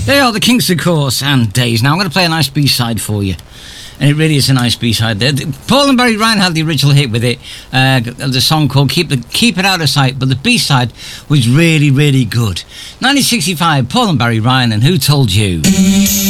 They are the Kinks, of course, and Days. Now, I'm going to play a nice B-side for you. And it really is a nice B-side there. Paul and Barry Ryan had the original hit with it, the song called Keep It Out of Sight, but the B-side was really, really good. 1965, Paul and Barry Ryan, and Who Told You?